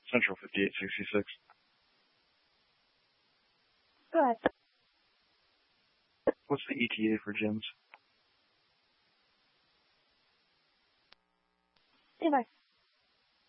Central 5866. Go ahead. What's the ETA for gyms? Goodbye.